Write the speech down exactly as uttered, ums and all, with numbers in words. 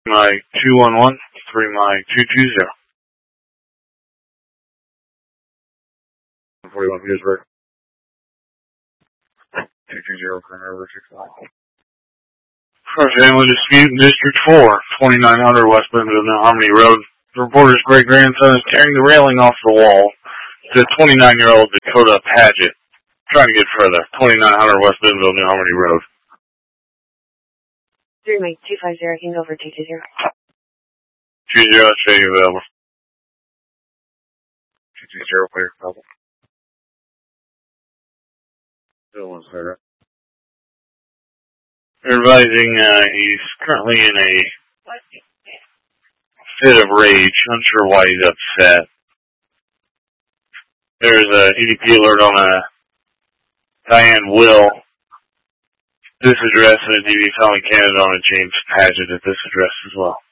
My two one one, three my two two zero. forty-one Petersburg. two two zero, River six five. First family dispute in District four, twenty-nine hundred West Bentonville, Harmony Road. The reporter's great-grandson is tearing the railing off the wall to twenty-nine-year-old Dakota Paget. Trying to get further. twenty-nine hundred West Bentonville, New Harmony Road. three Mike two five zero, King over two two zero. two zero, that's shady available. two two zero, player available. Still one third. They're advising uh, he's currently in a fit of rage. Unsure why he's upset. There's a E D P alert on a Diane Will. This address and a D V felony candidate on a James Paget at this address as well.